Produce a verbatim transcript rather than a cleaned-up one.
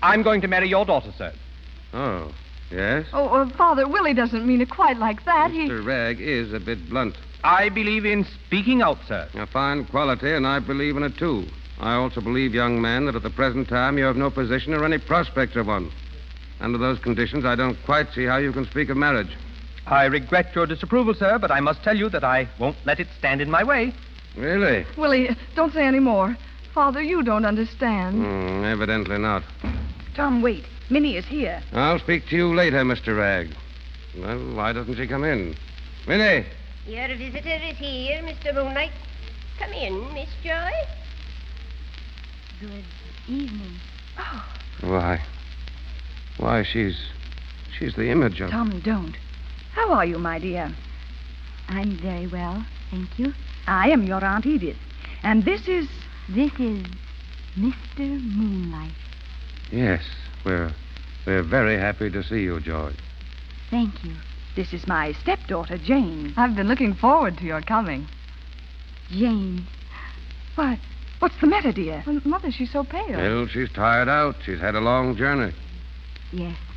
I'm going to marry your daughter, sir. Oh, yes? Oh, uh, Father, Willie doesn't mean it quite like that. Mister He... Ragg is a bit blunt. I believe in speaking out, sir. A fine quality, and I believe in it, too. I also believe, young man, that at the present time you have no position or any prospects of one. Under those conditions, I don't quite see how you can speak of marriage. I regret your disapproval, sir, but I must tell you that I won't let it stand in my way. Really? Willie, don't say any more. Father, you don't understand. Hmm, evidently not. Tom, wait. Minnie is here. I'll speak to you later, Mister Ragg. Well, why doesn't she come in? Minnie! Your visitor is here, Mister Moonlight. Come in, Miss Joy. Good evening. Oh, Why? Why, she's... she's the image of... Tom, don't. How are you, my dear? I'm very well, thank you. I am your Aunt Edith. And this is... This is Mister Moonlight. Yes, we're... we're very happy to see you, George. Thank you. This is my stepdaughter, Jane. I've been looking forward to your coming. Jane. What? What's the matter, dear? Well, Mother, she's so pale. Well, she's tired out. She's had a long journey. Yes,